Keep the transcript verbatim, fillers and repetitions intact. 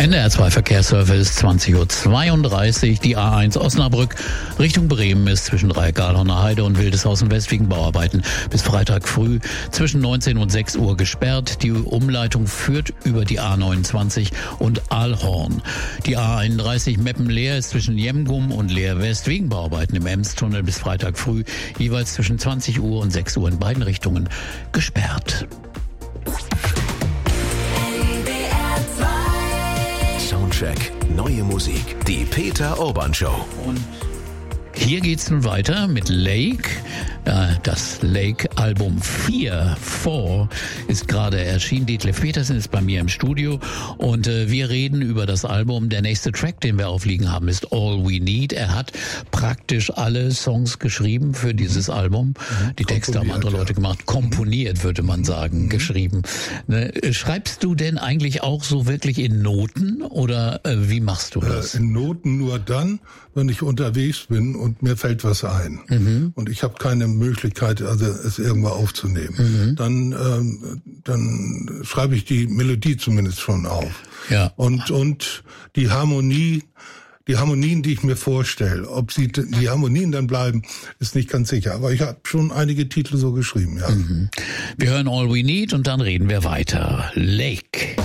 N D R zwei Verkehrsservice, zwanzig Uhr zweiunddreißig, die A eins Osnabrück Richtung Bremen ist zwischen Dreieck-Gahlhorner Heide und Wildeshausen West wegen Bauarbeiten bis Freitag früh zwischen neunzehn und sechs Uhr gesperrt. Die Umleitung führt über die A neunundzwanzig und Aalhorn. Die A einunddreißig Meppen-Leer ist zwischen Jemgum und Leer West wegen Bauarbeiten im Emstunnel bis Freitag früh jeweils zwischen zwanzig Uhr und sechs Uhr in beiden Richtungen gesperrt. Soundcheck, neue Musik, die Peter Urban Show. Und hier geht's nun weiter mit Lake. Das Lake-Album vier, vier ist gerade erschienen. Detlef Petersen ist bei mir im Studio und äh, wir reden über das Album. Der nächste Track, den wir aufliegen haben, ist All We Need. Er hat praktisch alle Songs geschrieben für dieses Album. Mhm. Die Texte haben andere Leute gemacht. Komponiert, würde man sagen, mhm. geschrieben. Ne? Schreibst du denn eigentlich auch so wirklich in Noten oder äh, wie machst du das? Äh, in Noten nur dann, wenn ich unterwegs bin und mir fällt was ein. Mhm. Und ich habe keine Möglichkeit, also es irgendwo aufzunehmen. Mhm. Dann, ähm, dann schreibe ich die Melodie zumindest schon auf. Ja. Und und die Harmonie, die Harmonien, die ich mir vorstelle, ob sie die Harmonien dann bleiben, ist nicht ganz sicher. Aber ich habe schon einige Titel so geschrieben. Ja. Mhm. Wir hören All We Need und dann reden wir weiter. Lake.